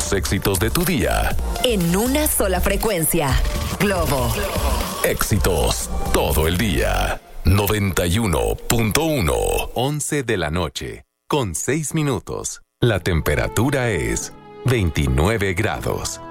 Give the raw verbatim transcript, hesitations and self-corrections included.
Los éxitos de tu día. En una sola frecuencia. Globo. Éxitos todo el día. noventa y uno punto uno. once de la noche. Con seis minutos. La temperatura es veintinueve grados.